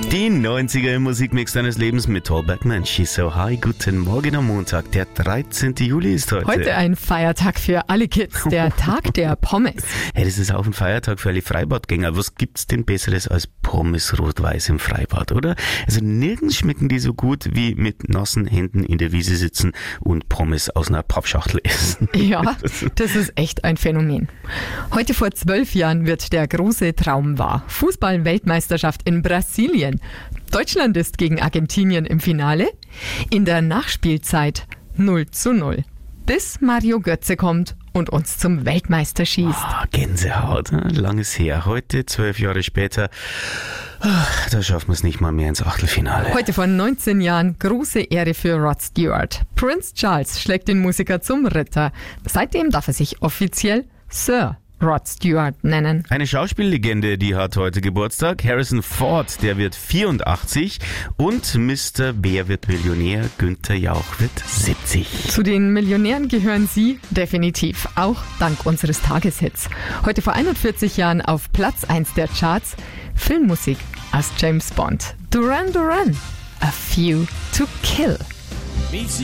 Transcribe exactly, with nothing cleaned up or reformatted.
Die neunziger im Musikmix deines Lebens mit Paul Backman. She's so high. Guten Morgen am Montag. Der dreizehnte Juli ist heute. Heute ein Feiertag für alle Kids. Der Tag der Pommes. Hey, das ist auch ein Feiertag für alle Freibadgänger. Was gibt's denn Besseres als Pommes rot-weiß im Freibad, oder? Also nirgends schmecken die so gut wie mit nassen Händen in der Wiese sitzen und Pommes aus einer Pappschachtel essen. Ja, das ist echt ein Phänomen. Heute vor zwölf Jahren wird der große Traum wahr. Fußball-Weltmeisterschaft in Brasilien. Deutschland ist gegen Argentinien im Finale. In der Nachspielzeit null zu null. Bis Mario Götze kommt und uns zum Weltmeister schießt. Oh, Gänsehaut, langes her. Heute, zwölf Jahre später, ach, da schaffen wir es nicht mal mehr ins Achtelfinale. Heute vor neunzehn Jahren große Ehre für Rod Stewart. Prince Charles schlägt den Musiker zum Ritter. Seitdem darf er sich offiziell Sir Rod Stewart nennen. Eine Schauspiellegende, die hat heute Geburtstag. Harrison Ford, der wird vierundachtzig. Und Mister Wer wird Millionär? Günther Jauch wird siebzig. Zu den Millionären gehören Sie definitiv, auch dank unseres Tageshits. Heute vor einundvierzig Jahren auf Platz eins der Charts Filmmusik aus James Bond. Duran Duran, A Few to Kill.